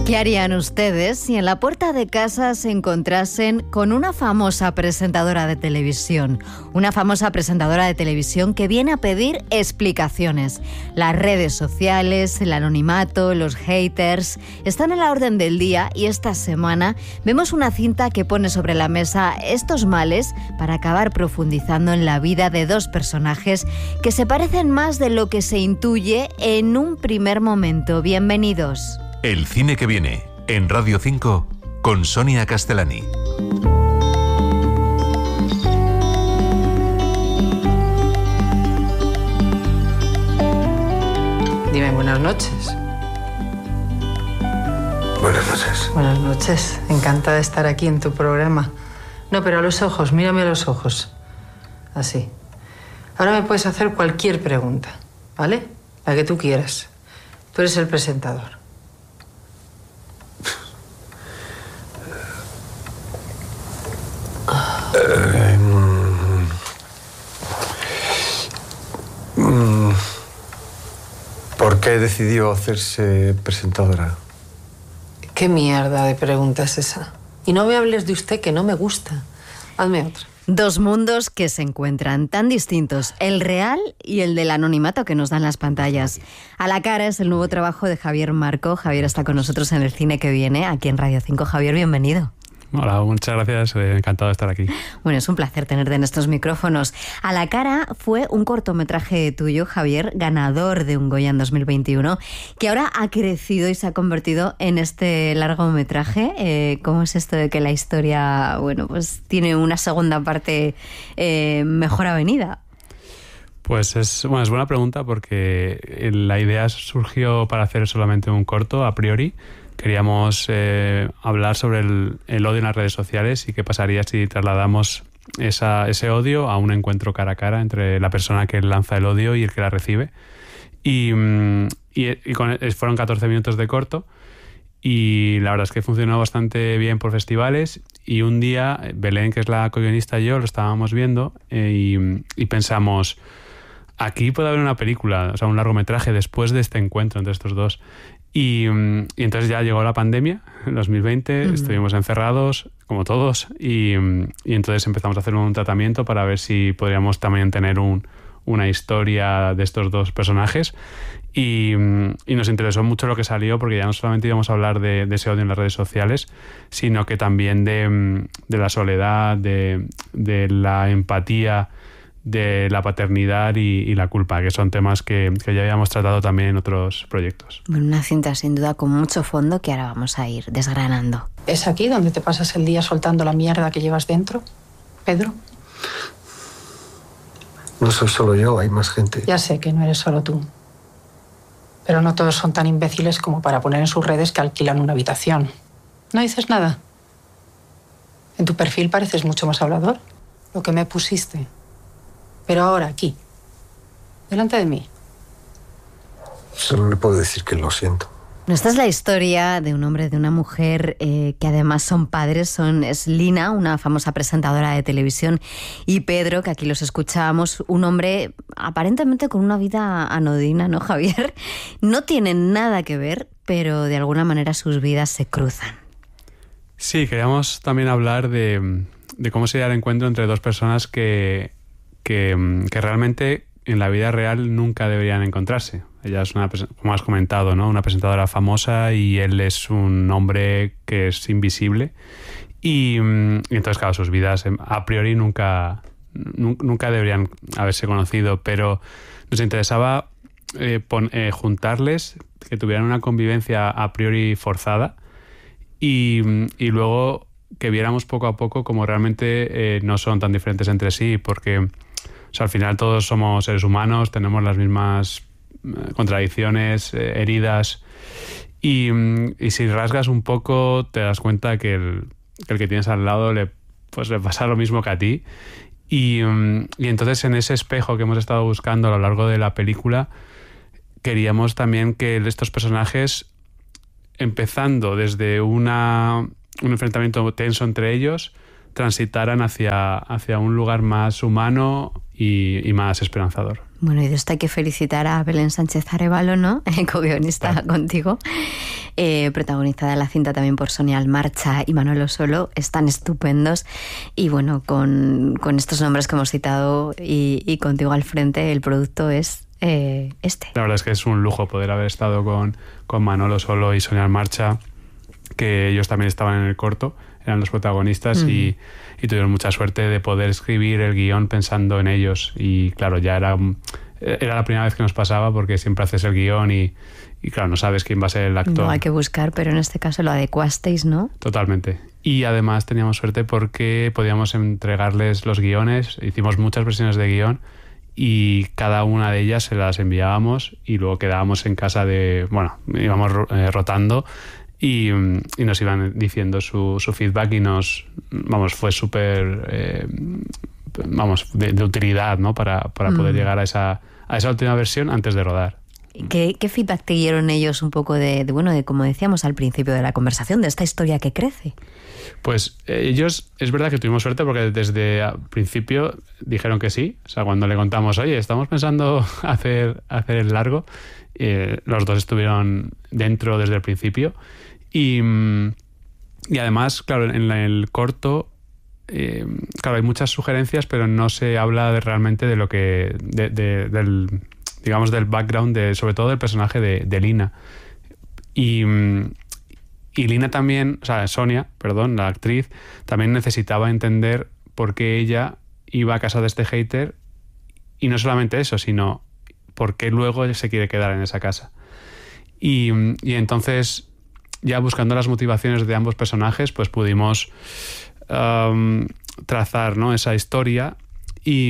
¿Qué harían ustedes si en la puerta de casa se encontrasen con una famosa presentadora de televisión? Una famosa presentadora de televisión que viene a pedir explicaciones. Las redes sociales, el anonimato, los haters están a la orden del día y esta semana vemos una cinta que pone sobre la mesa estos males para acabar profundizando en la vida de dos personajes que se parecen más de lo que se intuye en un primer momento. Bienvenidos. El cine que viene, en Radio 5, con Sonia Castellani. Dime buenas noches. Buenas noches. Buenas noches. Encantada de estar aquí en tu programa. No, pero a los ojos, mírame a los ojos. Así. Ahora me puedes hacer cualquier pregunta, ¿vale? La que tú quieras. Tú eres el presentador. ¿Por qué decidió hacerse presentadora? ¿Qué mierda de pregunta es esa? Y no me hables de usted, que no me gusta. Hazme otra. Dos mundos que se encuentran tan distintos, el real y el del anonimato que nos dan las pantallas. A la cara es el nuevo trabajo de Javier Marco. Javier está con nosotros en el cine que viene, aquí en Radio 5. Javier, bienvenido. Hola, muchas gracias, encantado de estar aquí. Bueno, es un placer tenerte en estos micrófonos. A la cara fue un cortometraje tuyo, Javier, ganador de un Goya en 2021, que ahora ha crecido y se ha convertido en este largometraje. ¿Cómo es esto de que la historia, bueno, pues tiene una segunda parte mejor avenida? Pues es buena pregunta porque la idea surgió para hacer solamente un corto a priori. Queríamos hablar sobre el odio en las redes sociales y qué pasaría si trasladamos ese odio a un encuentro cara a cara entre la persona que lanza el odio y el que la recibe. Y fueron 14 minutos de corto y la verdad es que funcionó bastante bien por festivales. Y un día, Belén, que es la co-guionista, y yo lo estábamos viendo y pensamos, aquí puede haber una película, o sea, un largometraje después de este encuentro entre estos dos. Y entonces ya llegó la pandemia, en 2020, estuvimos encerrados, como todos, y entonces empezamos a hacer un tratamiento para ver si podríamos también tener una historia de estos dos personajes. Y nos interesó mucho lo que salió, porque ya no solamente íbamos a hablar de ese odio en las redes sociales, sino que también de la soledad, de la empatía, de la paternidad y la culpa, que son temas que ya habíamos tratado también en otros proyectos. Bueno, una cinta sin duda con mucho fondo que ahora vamos a ir desgranando. ¿Es aquí donde te pasas el día soltando la mierda que llevas dentro, Pedro? No soy solo yo, hay más gente. Ya sé que no eres solo tú. Pero no todos son tan imbéciles como para poner en sus redes que alquilan una habitación. ¿No dices nada? En tu perfil pareces mucho más hablador. Lo que me pusiste. Pero ahora, aquí, delante de mí. Solo le puedo decir que lo siento. Esta es la historia de un hombre y de una mujer que además son padres. Es Lina, una famosa presentadora de televisión, y Pedro, que aquí los escuchábamos, un hombre aparentemente con una vida anodina, ¿no, Javier? No tienen nada que ver, pero de alguna manera sus vidas se cruzan. Sí, queríamos también hablar de cómo sería el encuentro entre dos personas que realmente en la vida real nunca deberían encontrarse. Ella es como has comentado, ¿no? Una presentadora famosa y él es un hombre que es invisible. Y entonces, claro, sus vidas a priori nunca deberían haberse conocido, pero nos interesaba juntarles, que tuvieran una convivencia a priori forzada y luego que viéramos poco a poco cómo realmente no son tan diferentes entre sí, porque o sea, al final todos somos seres humanos, tenemos las mismas contradicciones, heridas, y si rasgas un poco te das cuenta que el que tienes al lado le pasa lo mismo que a ti. Y entonces en ese espejo que hemos estado buscando a lo largo de la película queríamos también que estos personajes, empezando desde un enfrentamiento tenso entre ellos, transitaran hacia un lugar más humano y más esperanzador. Bueno, y de esto hay que felicitar a Belén Sánchez Arévalo, ¿no? Co-guionista contigo, protagonizada de la cinta también por Sonia Almarcha y Manolo Solo. Están estupendos. Y bueno, con estos nombres que hemos citado y contigo al frente, el producto es este. La verdad es que es un lujo poder haber estado con Manolo Solo y Sonia Almarcha, que ellos también estaban en el corto, eran los protagonistas y tuvieron mucha suerte de poder escribir el guión pensando en ellos. Y claro, ya era la primera vez que nos pasaba, porque siempre haces el guión y claro, no sabes quién va a ser el actor. No, hay que buscar, pero en este caso lo adecuasteis, ¿no? Totalmente. Y además teníamos suerte porque podíamos entregarles los guiones, hicimos muchas versiones de guión y cada una de ellas se las enviábamos y luego quedábamos en casa íbamos rotando y nos iban diciendo su feedback y fue súper de utilidad, ¿no? para poder llegar a esa última versión antes de rodar. ¿Qué feedback te dieron ellos un poco de como decíamos al principio de la conversación, de esta historia que crece? Pues ellos, es verdad que tuvimos suerte porque desde el principio dijeron que sí. O sea, cuando le contamos, oye, estamos pensando hacer el largo, los dos estuvieron dentro desde el principio. Y además, claro, en el corto, claro, hay muchas sugerencias, pero no se habla realmente de lo que del background sobre todo del personaje de Lina. Y Lina también, o sea, Sonia, perdón, la actriz, también necesitaba entender por qué ella iba a casa de este hater, y no solamente eso, sino por qué luego se quiere quedar en esa casa. Y entonces, ya buscando las motivaciones de ambos personajes, pues pudimos trazar, ¿no?, esa historia y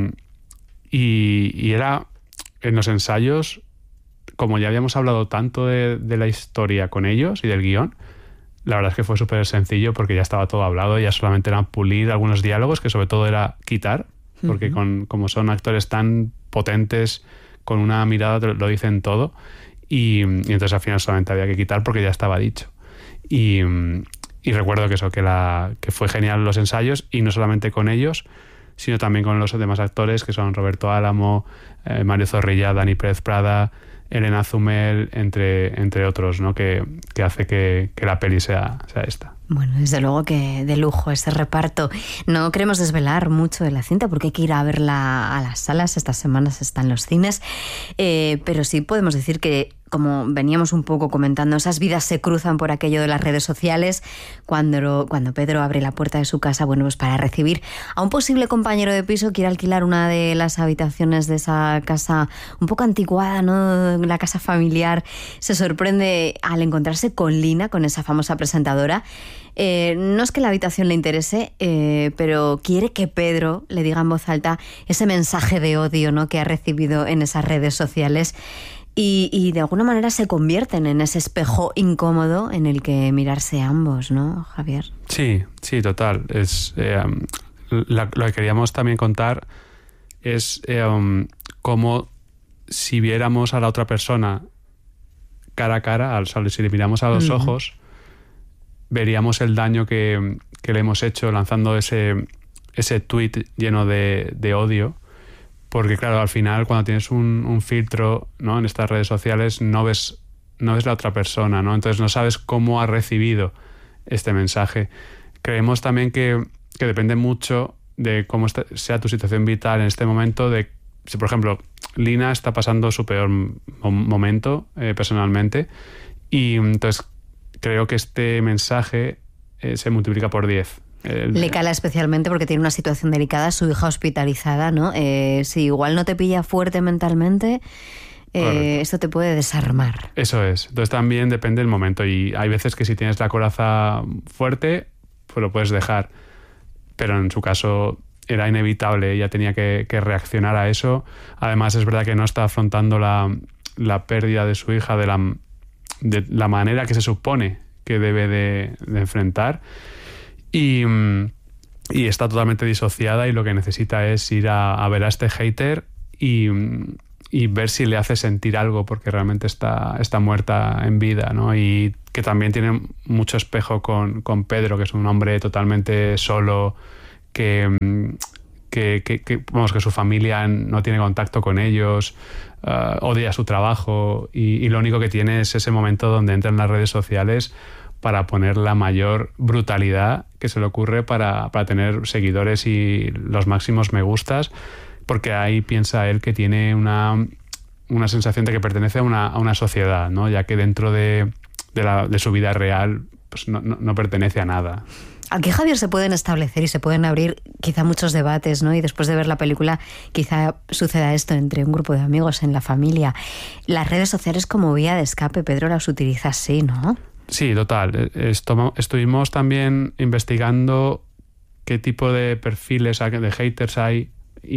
era en los ensayos, como ya habíamos hablado tanto de la historia con ellos y del guión, la verdad es que fue súper sencillo porque ya estaba todo hablado, ya solamente era pulir algunos diálogos, que sobre todo era quitar, porque como son actores tan potentes, con una mirada lo dicen todo, y entonces al final solamente había que quitar porque ya estaba dicho. Y recuerdo que fue genial los ensayos, y no solamente con ellos, sino también con los demás actores, que son Roberto Álamo, Mario Zorrilla, Dani Pérez Prada, Elena Zumel, entre otros, ¿no?, que hace que la peli sea esta. Bueno, desde luego que de lujo ese reparto. No queremos desvelar mucho de la cinta porque hay que ir a verla a las salas. Estas semanas están los cines. Pero sí podemos decir que, como veníamos un poco comentando, esas vidas se cruzan por aquello de las redes sociales. Cuando Pedro abre la puerta de su casa, bueno, pues para recibir a un posible compañero de piso, quiere alquilar una de las habitaciones de esa casa un poco anticuada, ¿no?, la casa familiar, se sorprende al encontrarse con Lina, con esa famosa presentadora. No es que la habitación le interese, pero quiere que Pedro le diga en voz alta ese mensaje de odio, ¿no?, que ha recibido en esas redes sociales, y de alguna manera se convierten en ese espejo incómodo en el que mirarse ambos, ¿no, Javier? Sí, total. Lo que queríamos también contar es cómo, si viéramos a la otra persona cara a cara, si le miramos a los ojos, veríamos el daño que le hemos hecho lanzando ese tuit lleno de odio, porque claro, al final cuando tienes un filtro, ¿no?, en estas redes sociales, no ves la otra persona, ¿no? Entonces no sabes cómo ha recibido este mensaje. Creemos también que depende mucho de cómo sea tu situación vital en este momento, de si, por ejemplo, Lina está pasando su peor momento personalmente, y entonces creo que este mensaje se multiplica por 10. Le cala especialmente porque tiene una situación delicada, su hija hospitalizada, ¿no? Si igual no te pilla fuerte mentalmente, esto te puede desarmar. Eso es. Entonces también depende del momento, y hay veces que si tienes la coraza fuerte, pues lo puedes dejar. Pero en su caso era inevitable, ella tenía que reaccionar a eso. Además es verdad que no está afrontando la pérdida de su hija de la manera que se supone que debe de enfrentar, y está totalmente disociada, y lo que necesita es ir a ver a este hater y ver si le hace sentir algo, porque realmente está muerta en vida, ¿no? Y que también tiene mucho espejo con Pedro, que es un hombre totalmente solo, que vamos, que su familia no tiene contacto con ellos, odia su trabajo y lo único que tiene es ese momento donde entra en las redes sociales para poner la mayor brutalidad que se le ocurre para tener seguidores y los máximos me gustas, porque ahí piensa él que tiene una sensación de que pertenece a una sociedad, ¿no? Ya que dentro de su vida real pues no pertenece a nada. Aquí, Javier, se pueden establecer y se pueden abrir quizá muchos debates, ¿no? Y después de ver la película quizá suceda esto entre un grupo de amigos, en la familia. Las redes sociales como vía de escape, Pedro, las utiliza así, ¿no? Sí, total. Estuvimos también investigando qué tipo de perfiles, de haters hay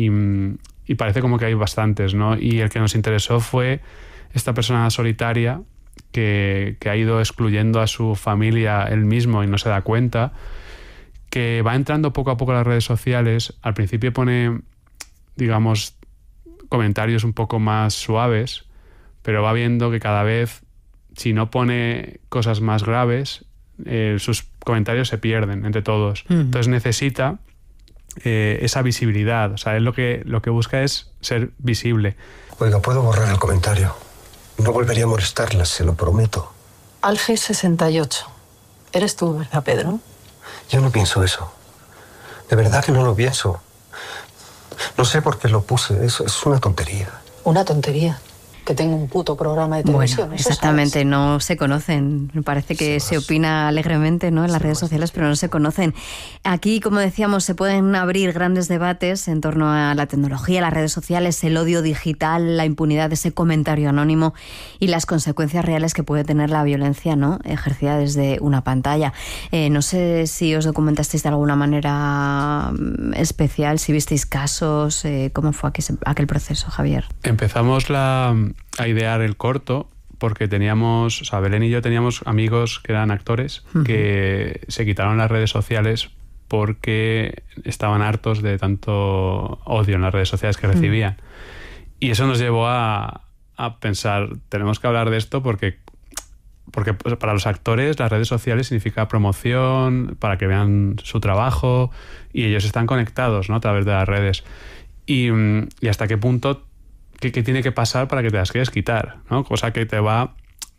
y parece como que hay bastantes, ¿no? Y el que nos interesó fue esta persona solitaria que ha ido excluyendo a su familia él mismo y no se da cuenta, que va entrando poco a poco a las redes sociales. Al principio pone, digamos, comentarios un poco más suaves, pero va viendo que cada vez, si no pone cosas más graves, sus comentarios se pierden entre todos. Entonces necesita esa visibilidad. O sea, él lo que busca es ser visible. Oiga, ¿puedo borrar el comentario? No volvería a molestarlas, se lo prometo. Alfie68. Eres tú, ¿verdad, Pedro? Yo no pienso eso. De verdad que no lo pienso. No sé por qué lo puse. Eso es una tontería. Una tontería. Que tengo un puto programa de televisión. Bueno, exactamente, no se conocen. Me parece que se opina alegremente, ¿no?, en las redes sociales, pero no se conocen. Aquí, como decíamos, se pueden abrir grandes debates en torno a la tecnología, las redes sociales, el odio digital, la impunidad de ese comentario anónimo y las consecuencias reales que puede tener la violencia, ¿no?, ejercida desde una pantalla. No sé si os documentasteis de alguna manera especial, si visteis casos, ¿cómo fue aquel proceso, Javier? Empezamos a idear el corto porque teníamos, o sea, Belén y yo teníamos amigos que eran actores que se quitaron las redes sociales porque estaban hartos de tanto odio en las redes sociales que recibían. Y eso nos llevó a pensar, tenemos que hablar de esto porque para los actores las redes sociales significa promoción, para que vean su trabajo, y ellos están conectados, ¿no?, a través de las redes. Y hasta qué punto ¿Qué tiene que pasar para que te las quieres quitar, ¿no? Cosa que no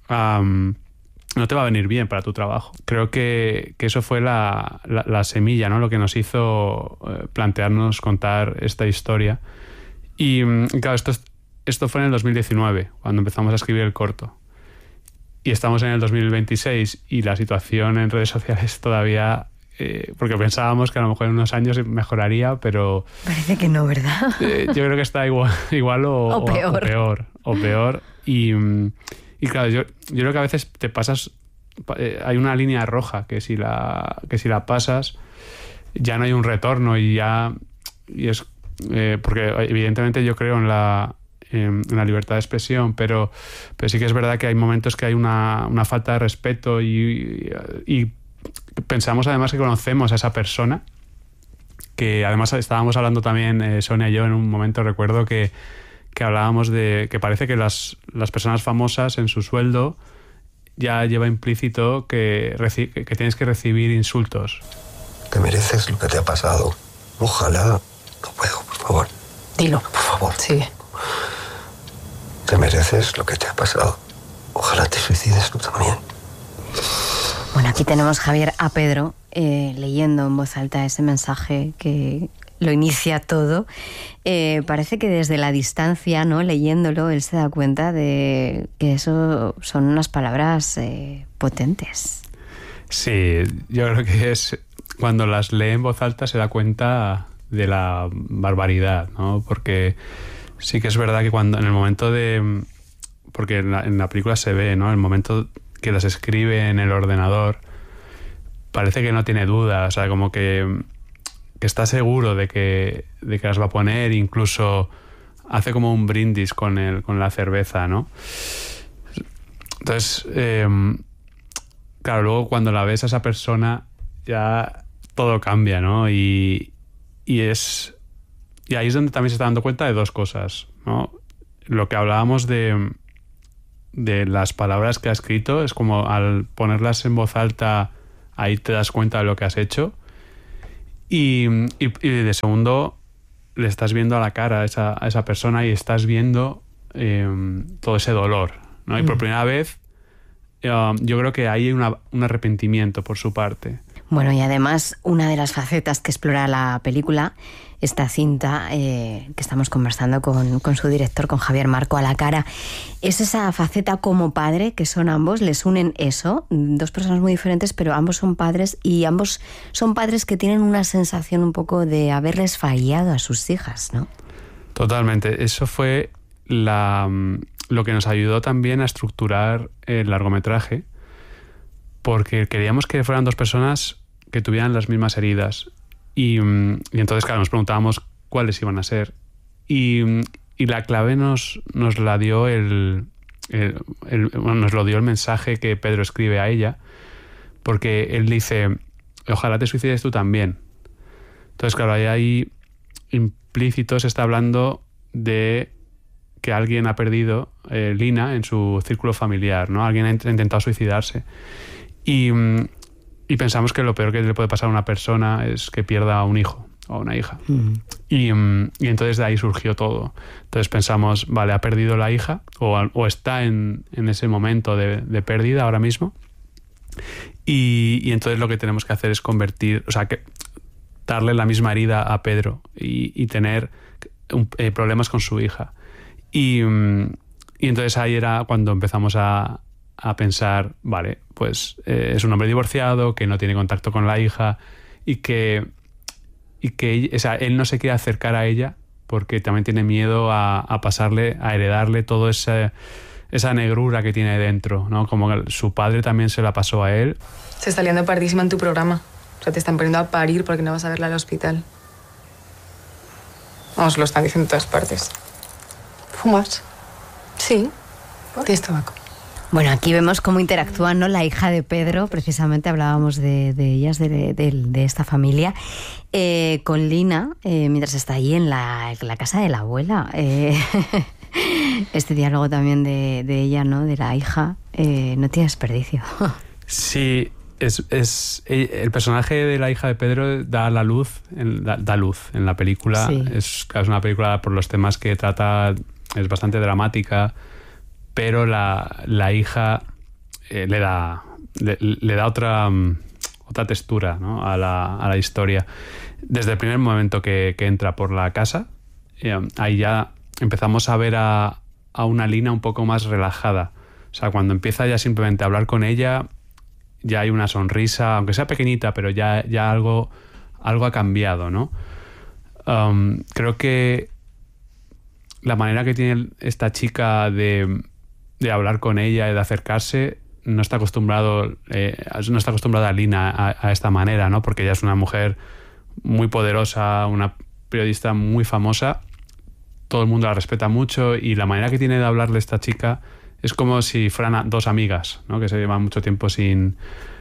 te va a venir bien para tu trabajo. Creo que eso fue la semilla, ¿no?, lo que nos hizo plantearnos contar esta historia. Y claro, esto fue en el 2019, cuando empezamos a escribir el corto. Y estamos en el 2026 y la situación en redes sociales todavía... porque pensábamos que a lo mejor en unos años mejoraría, pero... Parece que no, ¿verdad? Yo creo que está igual o peor. Y claro, yo creo que a veces te pasas... hay una línea roja que si la pasas ya no hay un retorno y es... porque evidentemente yo creo en la libertad de expresión, pero sí que es verdad que hay momentos que hay una falta de respeto y pensamos además que conocemos a esa persona, que además estábamos hablando también, Sonia y yo, en un momento recuerdo que hablábamos de que parece que las personas famosas en su sueldo ya lleva implícito que tienes que recibir insultos. Te mereces lo que te ha pasado. Ojalá... No puedo, por favor. Dilo. Por favor. Sigue. Te mereces lo que te ha pasado. Ojalá te suicides tú también. Bueno, aquí tenemos, Javier, a Pedro leyendo en voz alta ese mensaje que lo inicia todo. Parece que desde la distancia, ¿no?, leyéndolo, él se da cuenta de que eso son unas palabras potentes. Sí, yo creo que es cuando las lee en voz alta se da cuenta de la barbaridad, ¿no? Porque sí que es verdad que cuando en el momento de... Porque en la película se ve, ¿no?, el momento que las escribe en el ordenador, parece que no tiene duda, o sea, como que está seguro de que las va a poner, incluso hace como un brindis con la cerveza, ¿no? Entonces, claro, luego cuando la ves a esa persona ya todo cambia, ¿no? Y ahí es donde también se está dando cuenta de dos cosas, ¿no? Lo que hablábamos de las palabras que ha escrito, es como al ponerlas en voz alta, ahí te das cuenta de lo que has hecho. Y de segundo, le estás viendo a la cara a esa persona y estás viendo todo ese dolor, ¿no? Y por primera vez yo creo que hay un arrepentimiento por su parte. Bueno, y además una de las facetas que explora la película, esta cinta que estamos conversando con su director, con Javier Marco a la cara, es esa faceta como padre, que son ambos, les unen eso, dos personas muy diferentes, pero ambos son padres, y ambos son padres que tienen una sensación un poco de haberles fallado a sus hijas, ¿no? Totalmente. Eso fue lo que nos ayudó también a estructurar el largometraje, porque queríamos que fueran dos personas que tuvieran las mismas heridas. Y entonces, claro, nos preguntábamos cuáles iban a ser. Y la clave nos la dio nos lo dio el mensaje que Pedro escribe a ella, porque él dice: ojalá te suicides tú también. Entonces, claro, ahí implícito se está hablando de que alguien ha perdido Lina en su círculo familiar, ¿no? Alguien ha intentado suicidarse. Y pensamos que lo peor que le puede pasar a una persona es que pierda a un hijo o a una hija. Y entonces de ahí surgió todo. Entonces pensamos, vale, ha perdido la hija o está en ese momento de pérdida ahora mismo. Y entonces lo que tenemos que hacer es darle la misma herida a Pedro y tener problemas con su hija. Y entonces ahí era cuando empezamos a pensar, vale, pues es un hombre divorciado, que no tiene contacto con la hija y que él no se quiere acercar a ella porque también tiene miedo a heredarle toda esa negrura que tiene dentro, ¿no? Como que su padre también se la pasó a él. Se está liando pardísima en tu programa. O sea, te están poniendo a parir porque no vas a verla al hospital. Vamos, lo están diciendo en todas partes. ¿Fumas? Sí. ¿Tienes tabaco? Bueno, aquí vemos cómo interactúan, ¿no? La hija de Pedro, precisamente hablábamos de ellas, de esta familia, con Lina, mientras está allí en la casa de la abuela. Este diálogo también de ella, ¿no? De la hija, no tiene desperdicio. Sí, el personaje de la hija de Pedro da luz en la película. Sí. Es una película, por los temas que trata, es bastante dramática, pero la hija le da otra textura, ¿no? a la historia. Desde el primer momento que entra por la casa, ahí ya empezamos a ver a una Lina un poco más relajada. O sea, cuando empieza ya simplemente a hablar con ella, ya hay una sonrisa, aunque sea pequeñita, pero ya algo ha cambiado, ¿no? Creo que la manera que tiene esta chica de hablar con ella y de acercarse no está acostumbrada Lina a esta manera, ¿no? Porque ella es una mujer muy poderosa, una periodista muy famosa, todo el mundo la respeta mucho, y la manera que tiene de hablarle esta chica es como si fueran dos amigas, ¿no? Que se llevan mucho tiempo que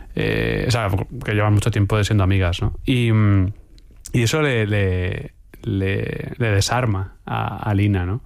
llevan mucho tiempo siendo amigas, ¿no? Y eso le desarma a Lina, ¿no?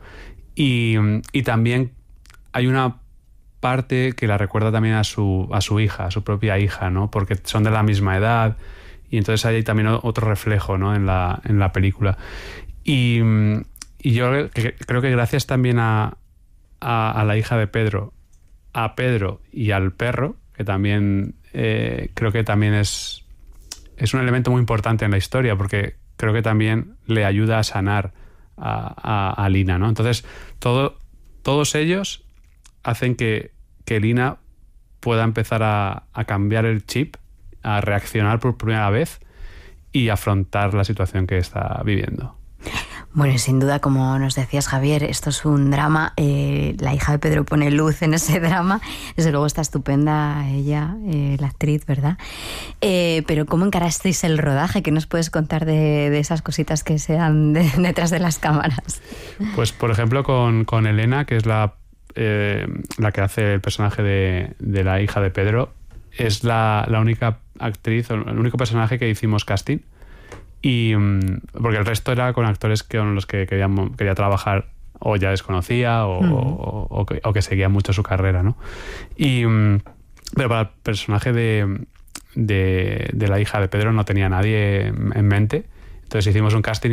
Y también hay una parte que la recuerda también a su hija, a su propia hija, ¿no? Porque son de la misma edad, y entonces hay también otro reflejo, ¿no? en la película. Y yo creo que gracias también a la hija de Pedro, a Pedro y al perro, que también creo que también es un elemento muy importante en la historia, porque creo que también le ayuda a sanar a Lina, ¿no? Entonces, todos ellos hacen que Lina pueda empezar a cambiar el chip, a reaccionar por primera vez y afrontar la situación que está viviendo. Bueno, sin duda, como nos decías, Javier, esto es un drama. La hija de Pedro pone luz en ese drama. Desde luego está estupenda ella, la actriz, ¿verdad? Pero ¿cómo encarasteis el rodaje? ¿Qué nos puedes contar de esas cositas que se dan detrás de las cámaras? Pues, por ejemplo, con Elena, que es la que hace el personaje de la hija de Pedro, es la única actriz, el único personaje que hicimos casting. Y porque el resto era con actores con los que quería trabajar, o ya desconocía o que seguía mucho su carrera, ¿no? Pero para el personaje de la hija de Pedro no tenía nadie en mente. Entonces hicimos un casting